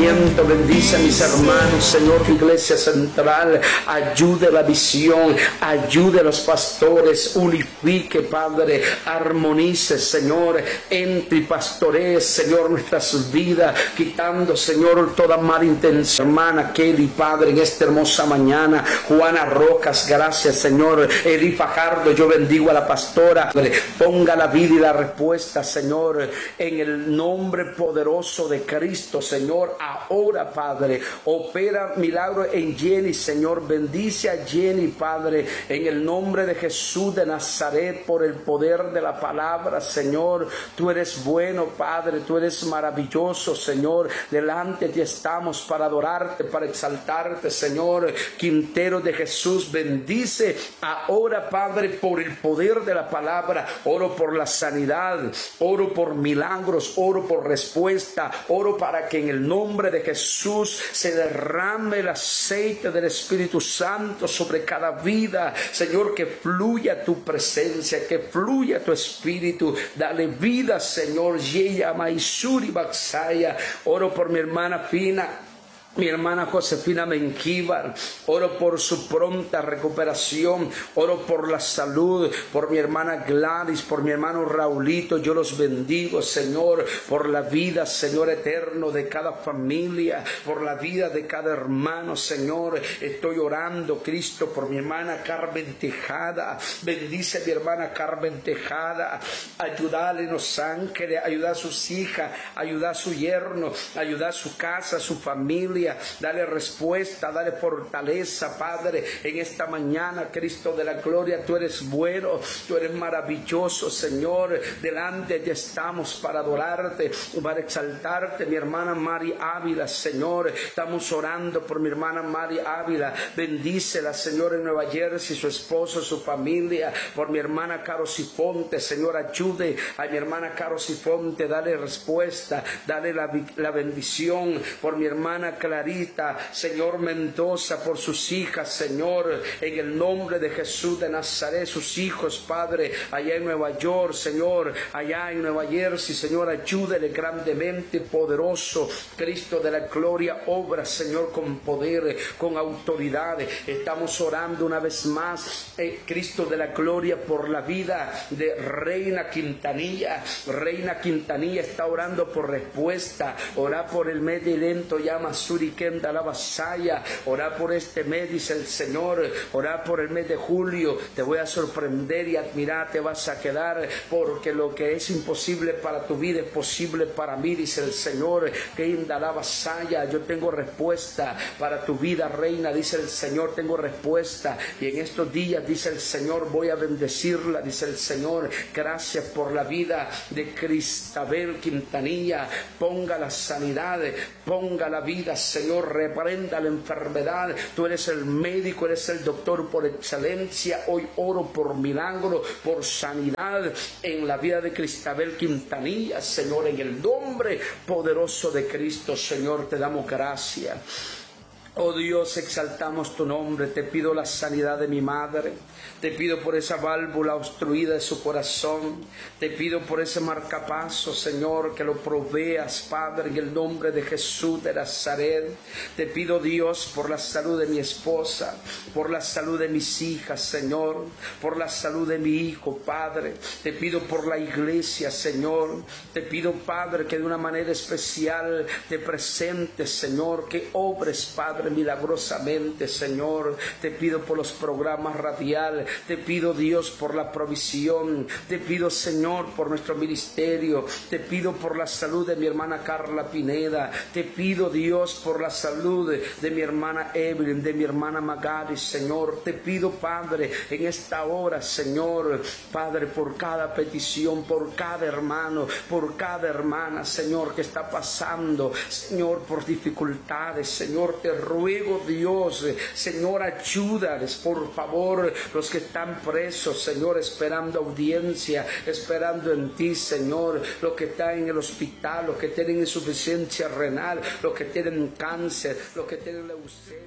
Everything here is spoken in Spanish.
avivamiento. Bendice a mis hermanos, Señor, Iglesia Central. Ayude la visión, ayude a los pastores, unifique, Padre, armonice, Señor, entre y pastoree, Señor, nuestras vidas, quitando, Señor, toda mala intención. Hermana Kelly, Padre, en esta hermosa mañana, Juana Rocas, gracias, Señor. Eli Fajardo, yo bendigo a la pastora. Ponga la vida y la respuesta, Señor, en el nombre poderoso de Cristo, Señor. Ahora, Padre, opera milagro en Jenny, Señor. Bendice a Jenny, Padre, en el nombre de Jesús de Nazaret, por el poder de la palabra, Señor. Tú eres bueno, Padre, tú eres maravilloso, Señor. Delante de ti estamos para adorarte, para exaltarte, Señor. Quintero de Jesús, bendice ahora, Padre, por el poder de la palabra. Oro por la sanidad, oro por milagros, oro por respuesta, oro para que en el nombre de Jesús se derrame el aceite del Espíritu Santo sobre cada vida, Señor, que fluya tu presencia, que fluya tu Espíritu. Dale vida, Señor. Yeya Maisuri Baxaya. Oro por mi hermana Fina, mi hermana Josefina Menquíbar. Oro por su pronta recuperación. Oro por la salud, por mi hermana Gladys, por mi hermano Raulito. Yo los bendigo, Señor, por la vida, Señor eterno, de cada familia, por la vida de cada hermano, Señor. Estoy orando, Cristo, por mi hermana Carmen Tejada. Bendice a mi hermana Carmen Tejada. Ayúdale, los ángeles, ayuda a sus hijas, ayuda a su yerno, ayuda a su casa, a su familia. Dale respuesta, dale fortaleza, Padre, en esta mañana, Cristo de la gloria. Tú eres bueno, tú eres maravilloso, Señor. Delante de ti estamos para adorarte, para exaltarte. Mi hermana Mari Ávila, Señor, estamos orando por mi hermana Mari Ávila. Bendícela, Señor, en Nueva Jersey, su esposo, su familia. Por mi hermana Caro Sifonte, Señor, ayude a mi hermana Caro Sifonte. Dale respuesta, dale la bendición. Por mi hermana Clarita, Señor Mendoza, por sus hijas, Señor, en el nombre de Jesús de Nazaret, sus hijos, Padre, allá en Nueva York, Señor, allá en Nueva Jersey, Señor, ayúdele grandemente, poderoso, Cristo de la gloria, obra, Señor, con poder, con autoridad. Estamos orando una vez más, Cristo de la gloria, por la vida de Reina Quintanilla. Reina Quintanilla está orando por respuesta. Ora por el mes de lento, llama Suri Kenda la vasalla. Ora por este mes, dice el Señor. Ora por el mes de julio. Te voy a sorprender y admirar, te vas a quedar, porque lo que es imposible para tu vida es posible para mí, dice el Señor. Kenda la vasalla. Yo tengo respuesta para tu vida, Reina, dice el Señor. Tengo respuesta, y en estos días, dice el Señor, voy a bendecirla, dice el Señor. Gracias por la vida de Cristabel Quintanilla. Ponga la sanidad, ponga la vida, Señor. Reprenda la enfermedad. Tú eres el médico, eres el doctor por excelencia. Hoy oro por milagro, por sanidad en la vida de Cristabel Quintanilla, Señor, en el nombre poderoso de Cristo, Señor, te damos gracias. Oh Dios, exaltamos tu nombre. Te pido la sanidad de mi madre. Te pido por esa válvula obstruida de su corazón. Te pido por ese marcapaso, Señor, que lo proveas, Padre, en el nombre de Jesús de Nazaret. Te pido, Dios, por la salud de mi esposa, por la salud de mis hijas, Señor, por la salud de mi hijo, Padre. Te pido por la iglesia, Señor. Te pido, Padre, que de una manera especial te presentes, Señor, que obres, Padre, milagrosamente, Señor. Te pido por los programas radiales. Te pido, Dios, por la provisión. Te pido, Señor, por nuestro ministerio. Te pido por la salud de mi hermana Carla Pineda. Te pido, Dios, por la salud de mi hermana Evelyn, de mi hermana Magali, Señor. Te pido, Padre, en esta hora, Señor, Padre, por cada petición, por cada hermano, por cada hermana, Señor, que está pasando, Señor, por dificultades, Señor. Te ruego, Dios, Señor, ayúdales, por favor, los que están presos, Señor, esperando audiencia, esperando en ti, Señor, los que están en el hospital, los que tienen insuficiencia renal, los que tienen cáncer, los que tienen leucemia.